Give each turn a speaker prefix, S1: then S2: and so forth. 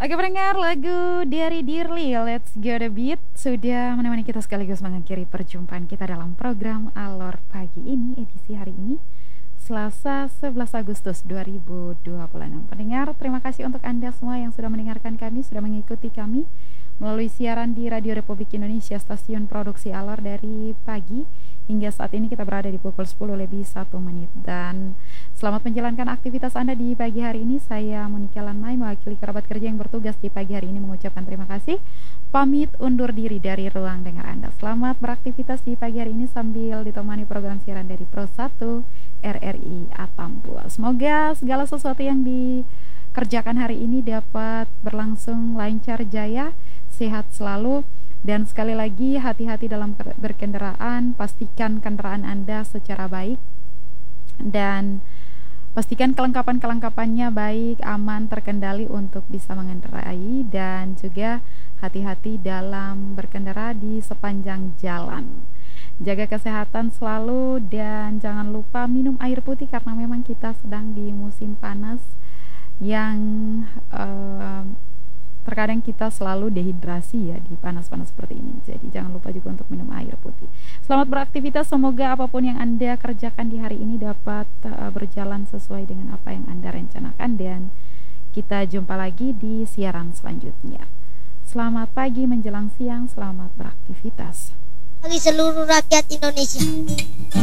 S1: Oke pendengar, lagu dari Dearly Let's Go The Beat sudah menemani kita sekaligus mengakhiri perjumpaan kita dalam program Alor Pagi ini, edisi hari ini Selasa 11 Agustus 2026. Pendengar, terima kasih untuk Anda semua yang sudah mendengarkan kami, sudah mengikuti kami melalui siaran di Radio Republik Indonesia, stasiun produksi Alor dari pagi hingga saat ini kita berada di pukul 10 lebih 1 menit. Dan selamat menjalankan aktivitas Anda di pagi hari ini. Saya Monika Lanmai mewakili kerabat kerja yang bertugas di pagi hari ini mengucapkan terima kasih. Pamit undur diri dari ruang dengar Anda. Selamat beraktivitas di pagi hari ini sambil ditemani program siaran dari Pro 1 RRI Atambua. Semoga segala sesuatu yang dikerjakan hari ini dapat berlangsung lancar jaya, sehat selalu. Dan sekali lagi hati-hati dalam berkendaraan, pastikan kendaraan Anda secara baik dan pastikan kelengkapan-kelengkapannya baik, aman, terkendali untuk bisa mengendarai. Dan juga hati-hati dalam berkendara di sepanjang jalan. Jaga kesehatan selalu dan jangan lupa minum air putih karena memang kita sedang di musim panas yang terkadang kita selalu dehidrasi ya di panas-panas seperti ini. Jadi jangan lupa juga untuk minum air putih. Selamat beraktivitas, semoga apapun yang Anda kerjakan di hari ini dapat berjalan sesuai dengan apa yang Anda rencanakan. Dan kita jumpa lagi di siaran selanjutnya. Selamat pagi menjelang siang, selamat beraktivitas
S2: bagi seluruh rakyat Indonesia.